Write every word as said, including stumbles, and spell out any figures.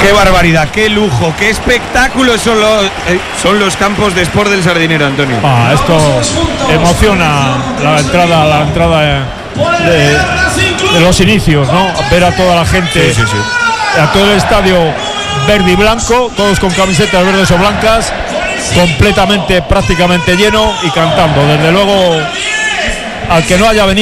Qué barbaridad, qué lujo, qué espectáculo son los, eh, son los campos de Sport del Sardinero, Antonio. Ah, esto emociona la entrada, la entrada de, de los inicios, ¿no? Ver a toda la gente, sí, sí, sí. a todo el estadio verde y blanco, todos con camisetas verdes o blancas, completamente, prácticamente lleno y cantando. Desde luego, al que no haya venido